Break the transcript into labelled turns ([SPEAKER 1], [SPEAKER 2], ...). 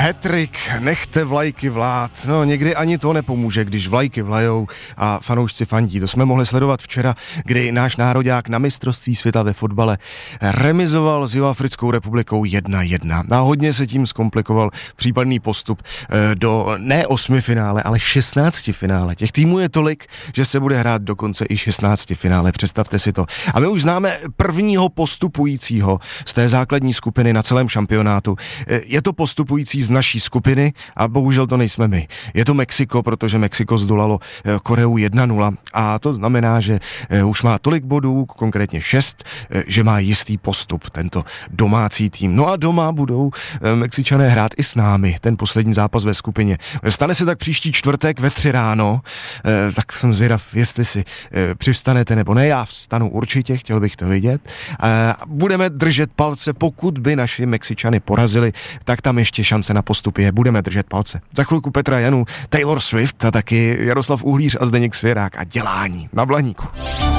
[SPEAKER 1] Hattrick, nechte vlajky vlád. No, někdy ani to nepomůže, když vlajky vlajou a fanoušci fandí. To jsme mohli sledovat včera, kdy náš nároďák na mistrovství světa ve fotbale remizoval s Jihoafrickou republikou 1-1. A hodně se tím zkomplikoval případný postup do ne 8 finále, ale 16 finále. Těch týmů je tolik, že se bude hrát dokonce i 16 finále. Představte si to. A my už známe prvního postupujícího z té základní skupiny na celém šampionátu. Je to postupující z naší skupiny a bohužel to nejsme my. Je to Mexiko, protože Mexiko zdolalo Koreu 1-0 a to znamená, že už má tolik bodů, konkrétně 6, že má jistý postup tento domácí tým. No a doma budou Mexičané hrát i s námi, ten poslední zápas ve skupině. Stane se tak příští čtvrtek ve 3 ráno, tak jsem zvědav, jestli si přivstanete nebo ne. Já vstanu určitě, chtěl bych to vidět. Budeme držet palce, pokud by naši Mexičany porazili, tak tam ještě šance na postup je. Budeme držet palce. Za chvilku Petra Janu, Taylor Swift a taky Jaroslav Uhlíř a Zdeněk Svěrák a Dělání na Blaníku.